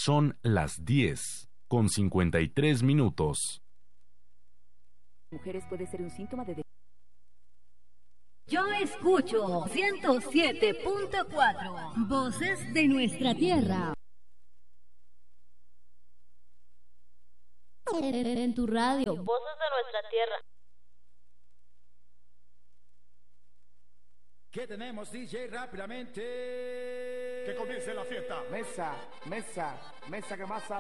Son las 10:53. Mujeres puede ser un síntoma de... Yo escucho 107.4, Voces de nuestra tierra. En tu radio, Voces de nuestra tierra. ¿Qué tenemos, DJ? Rápidamente. Que comience la fiesta. Mesa, mesa, mesa que masa.